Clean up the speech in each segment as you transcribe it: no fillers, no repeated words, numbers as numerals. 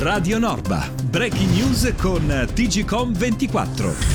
Radio Norba, breaking news con TGcom24.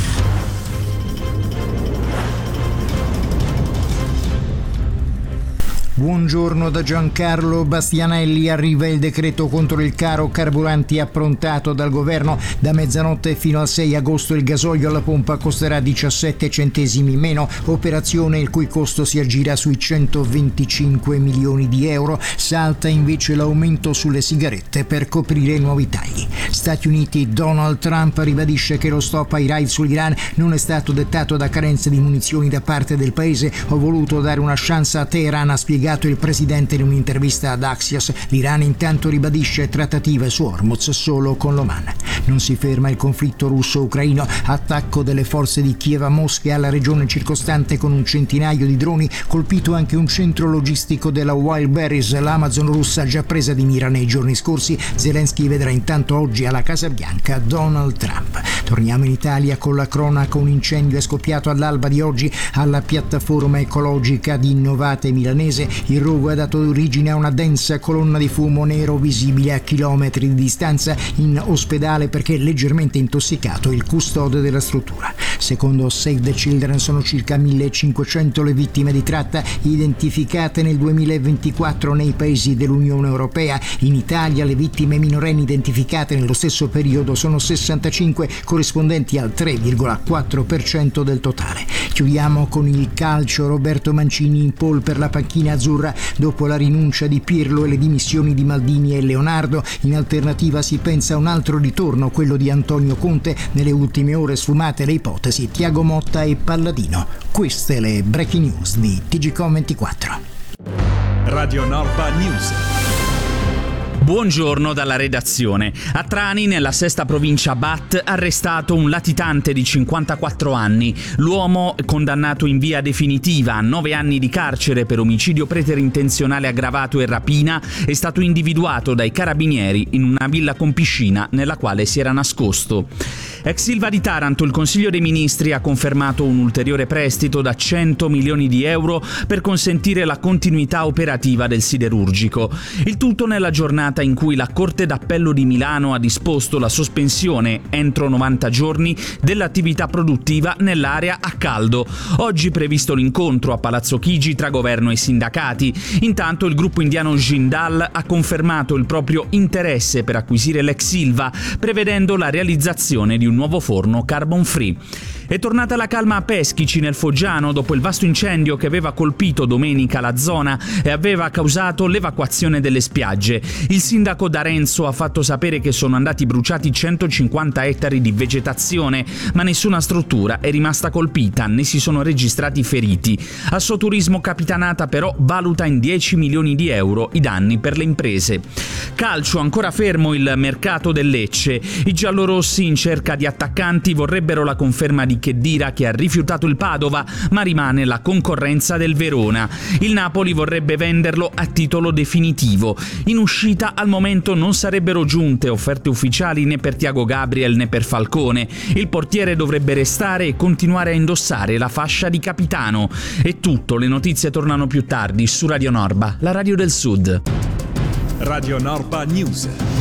Buongiorno da Giancarlo Bastianelli. Arriva il decreto contro il caro carburanti approntato dal governo. Da mezzanotte fino al 6 agosto il gasolio alla pompa costerà 17 centesimi meno, operazione il cui costo si aggira sui 125 milioni di euro. Salta invece l'aumento sulle sigarette per coprire i nuovi tagli. Stati Uniti, Donald Trump ribadisce che lo stop ai raid sull'Iran non è stato dettato da carenze di munizioni da parte del paese. Ho voluto dare una chance a Teheran, ha spiegato il presidente in un'intervista ad Axios. L'Iran intanto ribadisce trattative su Hormuz solo con l'Oman. Non si ferma il conflitto russo-ucraino, attacco delle forze di Kiev a Mosca e alla regione circostante con un centinaio di droni, colpito anche un centro logistico della Wildberries, l'Amazon russa già presa di mira nei giorni scorsi. Zelensky vedrà intanto oggi alla Casa Bianca Donald Trump. Torniamo in Italia con la cronaca. Un incendio è scoppiato all'alba di oggi alla piattaforma ecologica di Innovate milanese. Il rogo ha dato origine a una densa colonna di fumo nero visibile a chilometri di distanza. In ospedale perché leggermente intossicato il custode della struttura. Secondo Save the Children sono circa 1500 le vittime di tratta identificate nel 2024 nei paesi dell'Unione Europea. In Italia le vittime minorenni identificate nello stesso periodo sono 65, corrispondenti al 3,4% del totale. Chiudiamo con il calcio. Roberto Mancini in pole per la panchina azzurra dopo la rinuncia di Pirlo e le dimissioni di Maldini e Leonardo. In alternativa si pensa a un altro ritorno, quello di Antonio Conte. Nelle ultime ore sfumate le ipotesi Thiago Motta e Palladino. Queste le breaking news di TGcom24. Radio Norba News. Buongiorno dalla redazione. A Trani, nella sesta provincia Bat, arrestato un latitante di 54 anni. L'uomo, condannato in via definitiva a 9 anni di carcere per omicidio preterintenzionale aggravato e rapina, è stato individuato dai carabinieri in una villa con piscina nella quale si era nascosto. Ex Ilva di Taranto, il Consiglio dei Ministri ha confermato un ulteriore prestito da 100 milioni di euro per consentire la continuità operativa del siderurgico. Il tutto nella giornata in cui la Corte d'Appello di Milano ha disposto la sospensione entro 90 giorni dell'attività produttiva nell'area a caldo. Oggi previsto l'incontro a Palazzo Chigi tra governo e sindacati. Intanto il gruppo indiano Jindal ha confermato il proprio interesse per acquisire l'ex Ilva, prevedendo la realizzazione di un nuovo forno carbon free. È tornata la calma a Peschici nel Foggiano dopo il vasto incendio che aveva colpito domenica la zona e aveva causato l'evacuazione delle spiagge. Il sindaco D'Arenzo ha fatto sapere che sono andati bruciati 150 ettari di vegetazione, ma nessuna struttura è rimasta colpita, né si sono registrati feriti. Assoturismo Capitanata però valuta in 10 milioni di euro i danni per le imprese. Calcio, ancora fermo il mercato del Lecce. I giallorossi, in cerca di attaccanti, vorrebbero la conferma di Khedira, che ha rifiutato il Padova, ma rimane la concorrenza del Verona. Il Napoli vorrebbe venderlo a titolo definitivo. In uscita al momento non sarebbero giunte offerte ufficiali né per Thiago Gabriel né per Falcone. Il portiere dovrebbe restare e continuare a indossare la fascia di capitano. È tutto, le notizie tornano più tardi su Radio Norba, la radio del Sud. Radio Norba News.